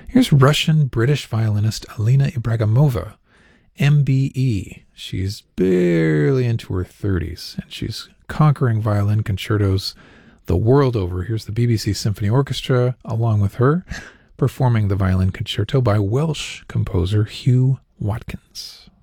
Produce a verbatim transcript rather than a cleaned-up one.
Here's Russian-British violinist Alina Ibragimova, M B E. She's barely into her thirties, and she's conquering violin concertos the world over. Here's the B B C Symphony Orchestra, along with her, performing the violin concerto by Welsh composer Hugh Watkins.